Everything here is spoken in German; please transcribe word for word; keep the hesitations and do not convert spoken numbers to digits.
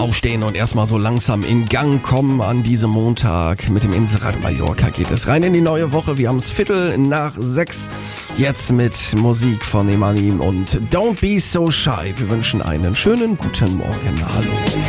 aufstehen und erstmal so langsam in Gang kommen an diesem Montag. Mit dem Inselradio Mallorca geht es rein in die neue Woche. Wir haben es Viertel nach sechs. Jetzt mit Musik von Emanim und Don't Be So Shy. Wir wünschen einen schönen guten Morgen. Hallo.